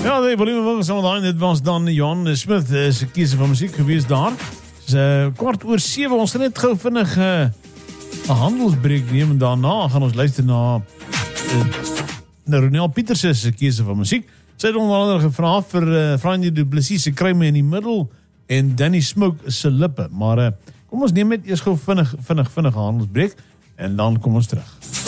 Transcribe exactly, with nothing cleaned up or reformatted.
Ja, die volume was aan, dit was dan Johan Smith uh, se keuse van musiek gewees daar. Dis uh, kwart oor sewe, ons gaan net gou vinnig 'n uh, handelsbreek neem en daarna gaan ons luister na uh, na Ronel Pieterse se keuse van musiek. Sy het onder andere gevra vir uh, Franje du Plessis se Kruime in die middel en Danny Smoke se lippe. Maar uh, kom ons neem net eers gou vinnig vinnig vinnig 'n handelsbreek en dan kom ons terug.